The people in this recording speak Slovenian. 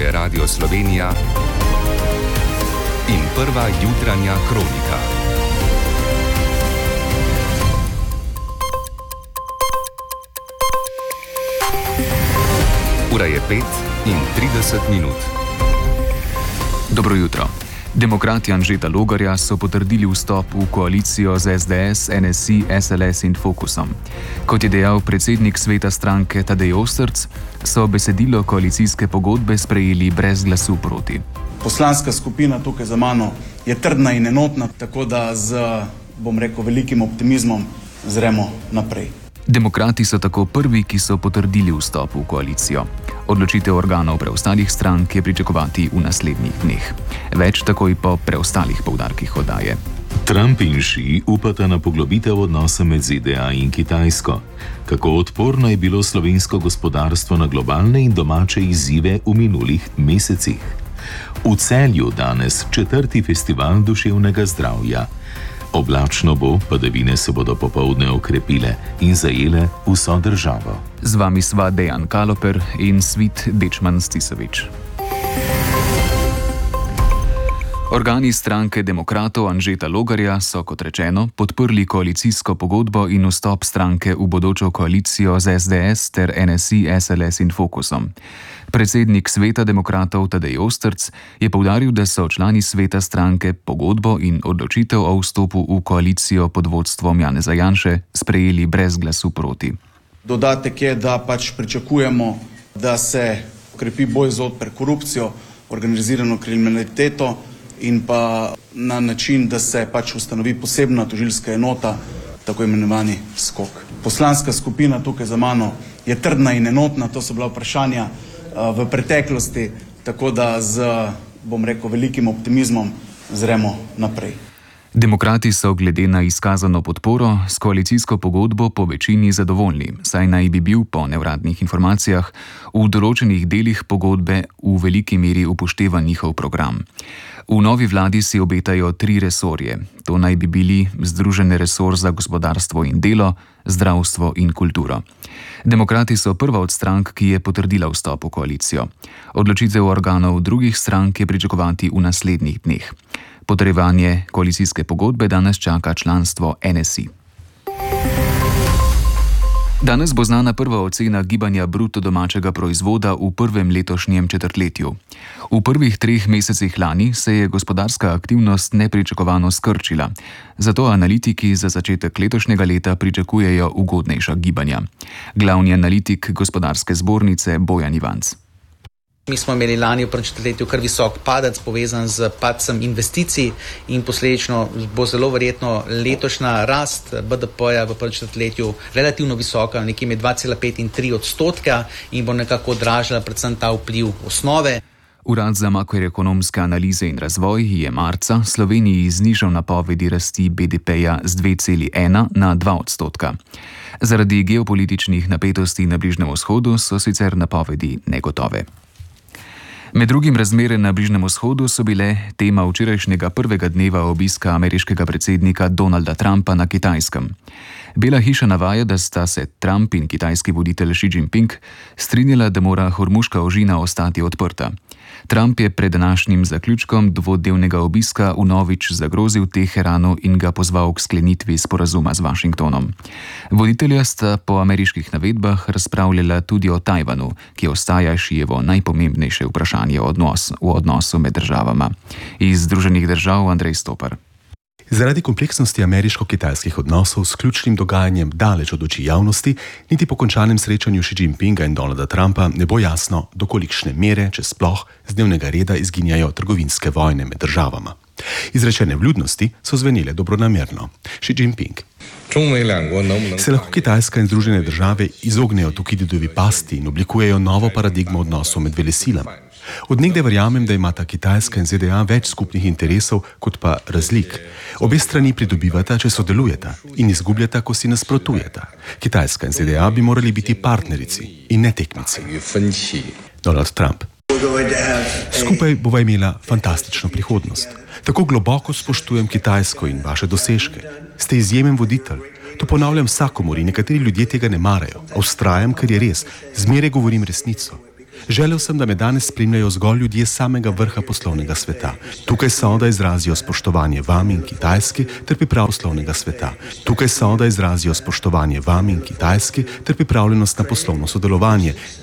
je Radio Slovenija in prva jutranja kronika. Ura je 5:30. Dobro jutro. Demokrati Anžeta Logarja so potrdili vstop v koalicijo z SDS, NSI, SLS in Fokusom. Kot je dejal predsednik sveta stranke Tadej Ostrc, so besedilo koalicijske pogodbe sprejeli brez glasu proti. Poslanska skupina tukaj za mano je trdna in enotna, tako da z, velikim optimizmom zremo naprej. Demokrati so tako prvi, ki so potrdili vstop v koalicijo. Odločitev organov preostalih strank je pričakovati v naslednjih dneh. Več takoj po preostalih poudarkih oddaje. Trump in Xi upata na poglobitev odnosa med ZDA in Kitajsko. Kako odporno je bilo slovensko gospodarstvo na globalne in domače izzive v minulih mesecih. V Celju danes 4. festival duševnega zdravja. Oblačno bo, padavine se bodo popoldne okrepile in zajele vso državo. Z vami sva Dejan Kaloper in Svit Dečman Stisovič. Organi stranke demokratov Anžeta Logarja so, kot rečeno, podprli koalicijsko pogodbo in vstop stranke v bodočo koalicijo z SDS ter NSI, SLS in Fokusom. Predsednik sveta demokratov Tadej Ostrc je poudaril, da so člani sveta stranke pogodbo in odločitev o vstopu v koalicijo pod vodstvom Janeza Janše sprejeli brez glasu proti. Dodatek je, da pričakujemo, da se okrepi boj zoper korupcijo, organizirano kriminaliteto in pa na način, da se ustanovi posebna tožilska enota, tako imenovani SKOK. Poslanska skupina tukaj za mano je trdna in enotna, to so bila vprašanja v preteklosti, tako da z, velikim optimizmom zremo naprej. Demokrati so glede na izkazano podporo s koalicijsko pogodbo po večini zadovoljni, saj naj bi bil po neuradnih informacijah v določenih delih pogodbe v veliki meri upoštevan njihov program. V novi vladi si obetajo 3 resorje. To naj bi bili združene resor za gospodarstvo in delo, zdravstvo in kulturo. Demokrati so prva od strank, ki je potrdila vstop v koalicijo. Odločitev organov drugih strank je pričakovati v naslednjih dneh. Potrjevanje koalicijske pogodbe danes čaka članstvo NSI. Danes bo znana prva ocena gibanja bruto domačega proizvoda v prvem letošnjem četrtletju. V prvih 3 mesecih lani se je gospodarska aktivnost nepričakovano skrčila, zato analitiki za začetek letošnjega leta pričakujejo ugodnejša gibanja. Glavni analitik gospodarske zbornice Bojan Ivanc. Mi smo imeli lani v prvem četrtletju kar visok padec, povezan z padcem investicij in posledično bo zelo verjetno letošnja rast BDP-ja v prvem četrtletju relativno visoka, nekje med 2,5 in 3% in bo nekako odražala predvsem ta vpliv osnove. Urad za makroekonomske analize in razvoj je marca Sloveniji znižal napovedi rasti BDP-ja z 2,1 na 2%. Zaradi geopolitičnih napetosti na Bližnjem vzhodu so sicer napovedi negotove. Med drugim razmere na Bližnjem vzhodu so bile tema včerajšnjega prvega dneva obiska ameriškega predsednika Donalda Trumpa na Kitajskem. Bela hiša navaja, da sta se Trump in kitajski voditelj Xi Jinping strinjala, da mora Hormuška ožina ostati odprta. Trump je pred današnjim zaključkom dvodnevnega obiska vnovič zagrozil Teheranu in ga pozval k sklenitvi sporazuma z Washingtonom. Voditelja sta po ameriških navedbah razpravljala tudi o Tajvanu, ki ostaja Xijevo najpomembnejše vprašanje v odnosu med državama. Iz Združenih držav Andrej Stopar. Zaradi kompleksnosti ameriško-kitajskih odnosov s ključnim dogajanjem daleč od oči javnosti, niti po končanem srečanju Xi Jinpinga in Donalda Trumpa ne bo jasno, do kolikšne mere, če sploh, z dnevnega reda izginjajo trgovinske vojne med državama. Izrečene vljudnosti so zvenile dobronamerno. Xi Jinping. Se lahko Kitajska in Združene države izognejo Tukididovi pasti in oblikujejo novo paradigmo odnosov med velesilami? Od nekdaj verjamem, da imata Kitajska in ZDA več skupnih interesov kot pa razlik. Obe strani pridobivata, če sodelujeta, in izgubljata, ko si nasprotujeta. Kitajska in ZDA bi morali biti partnerici in ne tekmici. Donald Trump. Skupaj bova imela fantastično prihodnost. Tako globoko spoštujem Kitajsko in vaše dosežke. Ste izjemen voditelj. To ponavljam vsakomur in nekateri ljudje tega ne marajo. A vztrajam, ker je res. Zmeraj govorim resnico. Želel sem, da me danes spremljajo zgolj ljudje samega vrha poslovnega sveta. Tukaj so, da izrazijo spoštovanje vam in Kitajski ter poslovnega sveta. Tukaj so, da izrazijo spoštovanje vam in Kitajski ter pripravljenost na poslovno sodelovanje.